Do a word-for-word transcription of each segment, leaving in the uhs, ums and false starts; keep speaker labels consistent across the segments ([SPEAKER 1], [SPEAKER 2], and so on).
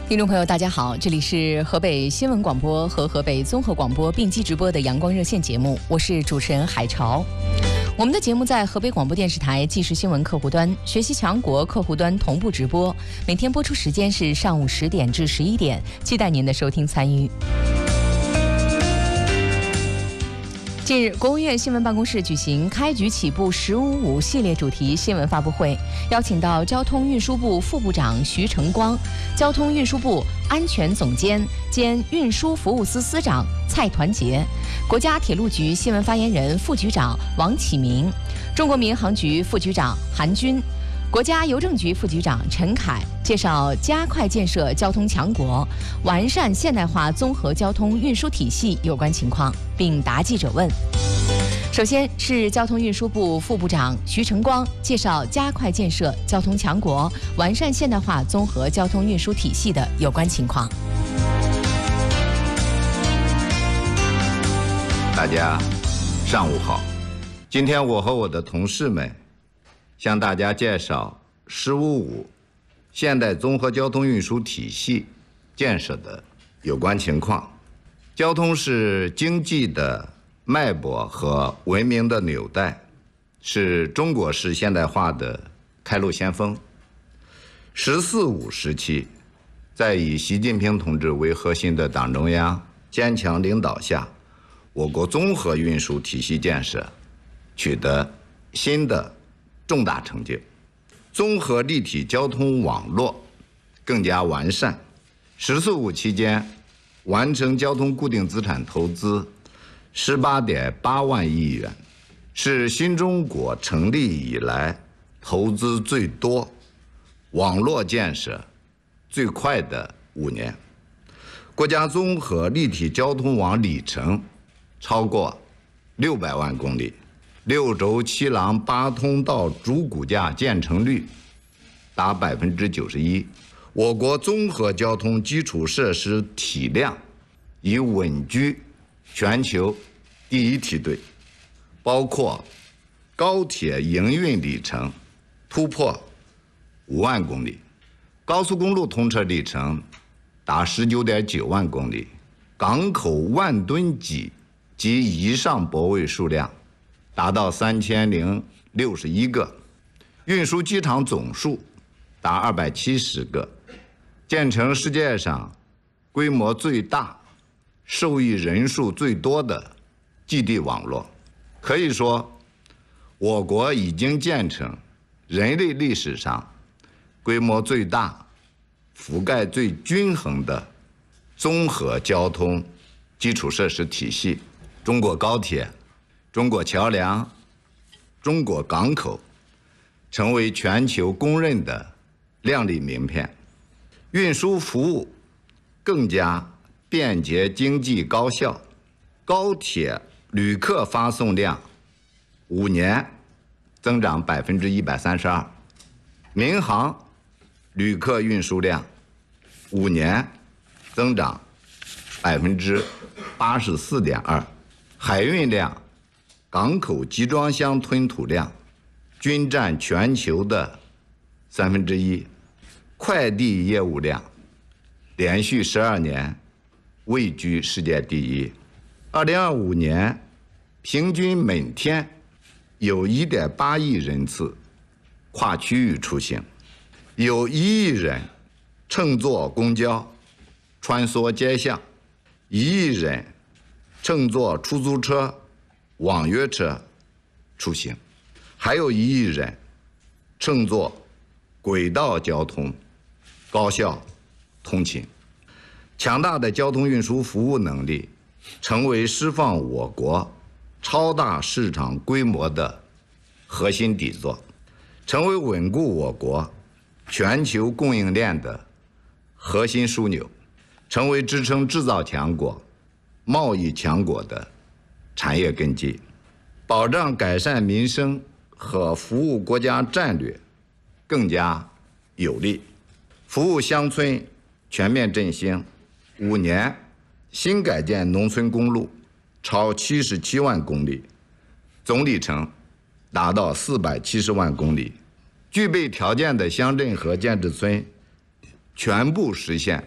[SPEAKER 1] 听众朋友，大家好，这里是河北新闻广播和河北综合广播并机直播的阳光热线节目，我是主持人海潮。我们的节目在河北广播电视台即时新闻客户端、学习强国客户端同步直播，每天播出时间是上午十点至十一点，期待您的收听参与。近日，国务院新闻办公室举行开局起步“十五五”系列主题新闻发布会，邀请到交通运输部副部长徐成光、交通运输部安全总监兼运输服务司司长蔡团结、国家铁路局新闻发言人副局长王启明、中国民航局副局长韩军、国家邮政局副局长陈凯介绍加快建设交通强国、完善现代化综合交通运输体系有关情况，并答记者问。首先是交通运输部副部长徐成光介绍加快建设交通强国、完善现代化综合交通运输体系的有关情况。
[SPEAKER 2] 大家上午好，今天我和我的同事们向大家介绍“十五五”现代综合交通运输体系建设的有关情况。交通是经济的脉搏和文明的纽带，是中国式现代化的开路先锋。“十四五”时期，在以习近平同志为核心的党中央坚强领导下，我国综合运输体系建设取得新的重大成就，综合立体交通网络更加完善。“十四五”期间，完成交通固定资产投资十八点八万亿元，是新中国成立以来投资最多、网络建设最快的五年。国家综合立体交通网里程超过六百万公里。六轴七廊八通道主骨架建成率达百分之九十一，我国综合交通基础设施体量已稳居全球第一梯队，包括高铁营运里程突破五万公里，高速公路通车里程达十九点九万公里，港口万吨级及以上泊位数量达到三千零六十一个，运输机场总数达二百七十个，建成世界上规模最大、受益人数最多的基地网络。可以说，我国已经建成人类历史上规模最大、覆盖最均衡的综合交通基础设施体系。中国高铁、中国桥梁、中国港口成为全球公认的亮丽名片，运输服务更加便捷、经济、高效。高铁旅客发送量五年增长百分之一百三十二，民航旅客运输量五年增长百分之八十四点二，海运量、港口集装箱吞吐量均占全球的三分之一，快递业务量连续十二年位居世界第一。二零二五年，平均每天有一点八亿人次跨区域出行，有一亿人乘坐公交穿梭街巷，一亿人乘坐出租车、网约车出行，还有一亿人乘坐轨道交通高效通勤。强大的交通运输服务能力成为释放我国超大市场规模的核心底座，成为稳固我国全球供应链的核心枢纽，成为支撑制造强国、贸易强国的产业根基，保障改善民生和服务国家战略更加有力。服务乡村全面振兴，五年新改建农村公路超七十七万公里，总里程达到四百七十万公里。具备条件的乡镇和建制村全部实现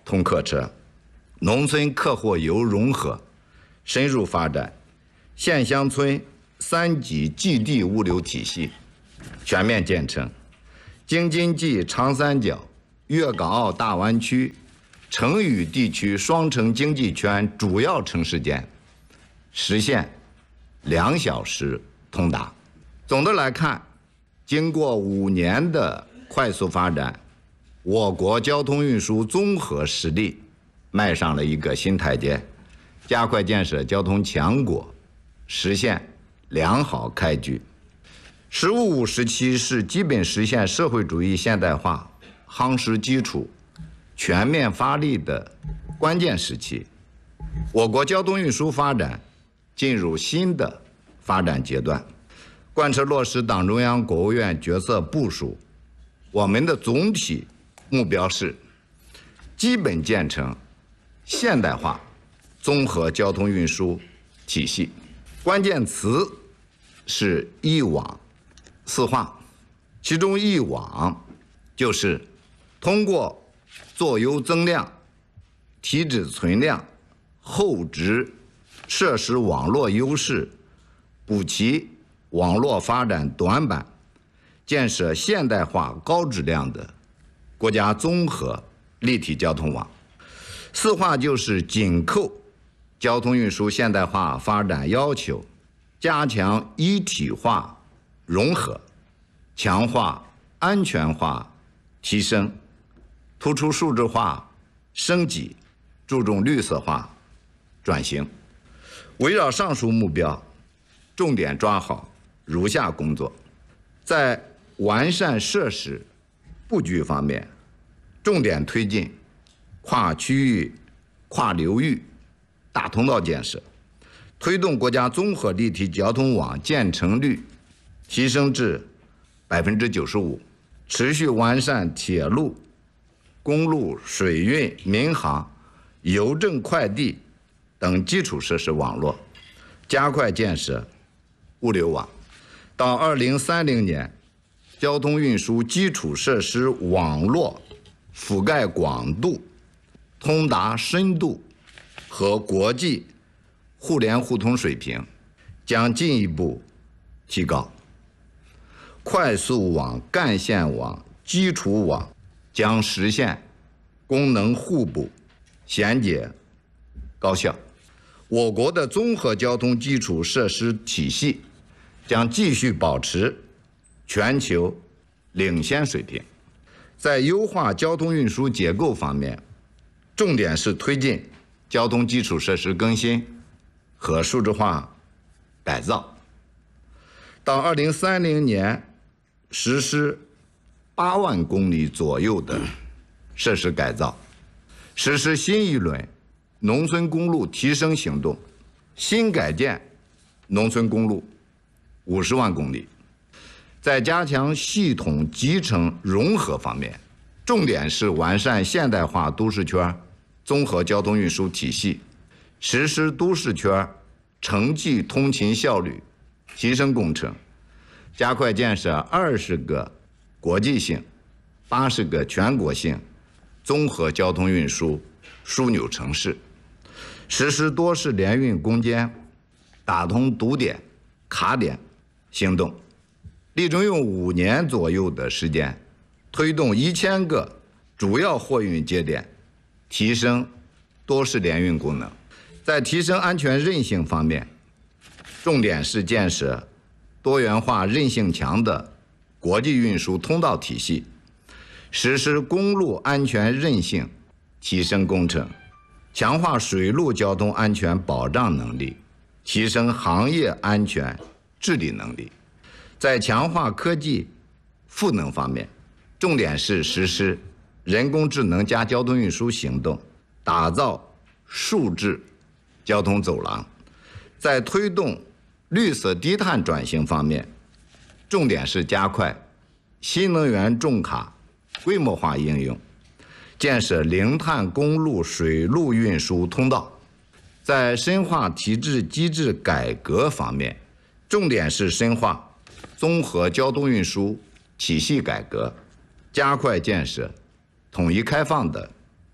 [SPEAKER 2] 通客车，农村客货游融合深入发展，县乡村三级基地物流体系全面建成，京津冀长三角、粤港澳大湾区、成渝地区双城经济圈主要城市间实现两小时通达。总的来看，经过五年的快速发展，我国交通运输综合实力迈上了一个新台阶，加快建设交通强国，实现良好开局。“十五五”时期是基本实现社会主义现代化夯实基础、全面发力的关键时期，我国交通运输发展进入新的发展阶段。贯彻落实党中央、国务院决策部署，我们的总体目标是基本建成现代化综合交通运输体系。关键词是一网四化，其中一网就是通过做优增量、提质存量、厚植设施网络优势，补齐网络发展短板，建设现代化高质量的国家综合立体交通网。四化就是紧扣交通运输现代化发展要求，加强一体化融合，强化安全化提升，突出数字化升级，注重绿色化转型。围绕上述目标，重点抓好如下工作：在完善设施布局方面，重点推进跨区域、跨流域大通道建设，推动国家综合立体交通网建成率提升至百分之九十五，持续完善铁路、公路、水运、民航、邮政快递等基础设施网络，加快建设物流网。到二零三零年，交通运输基础设施网络覆盖广度、通达深度和国际互联互通水平将进一步提高，快速网、干线网、基础网将实现功能互补、衔接高效。我国的综合交通基础设施体系将继续保持全球领先水平。在优化交通运输结构方面，重点是推进交通基础设施更新和数字化改造。到二零三零年，实施八万公里左右的设施改造，实施新一轮农村公路提升行动，新改建农村公路五十万公里。在加强系统集成融合方面，重点是完善现代化都市圈综合交通运输体系，实施都市圈城际通勤效率提升工程，加快建设二十个国际性、八十个全国性综合交通运输枢纽城市，实施多式联运攻坚、打通堵点、卡点行动，力争用五年左右的时间，推动一千个主要货运节点提升多式联运功能。在提升安全韧性方面，重点是建设多元化、韧性强的国际运输通道体系，实施公路安全韧性提升工程，强化水陆交通安全保障能力，提升行业安全治理能力。在强化科技赋能方面，重点是实施人工智能加交通运输行动，打造数字交通走廊。在推动绿色低碳转型方面，重点是加快新能源重卡规模化应用，建设零碳公路、水路运输通道。在深化体制机制改革方面，重点是深化综合交通运输体系改革，加快建设统一开放的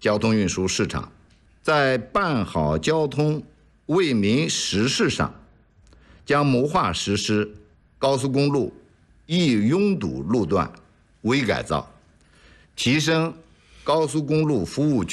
[SPEAKER 2] 交通运输市场，在办好交通为民实事上，将谋划实施高速公路易拥堵路段微改造，提升高速公路服务区